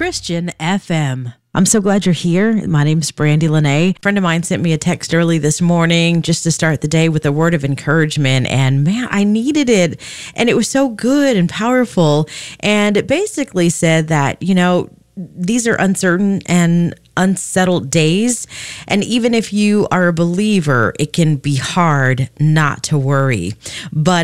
Christian FM. I'm so glad you're here. My name's Brandy Lene. A friend of mine sent me a text early this morning just to start the day with a word of encouragement. And man, I needed it. And it was so good and powerful. And it basically said that, these are uncertain and unsettled days. And even if you are a believer, it can be hard not to worry. But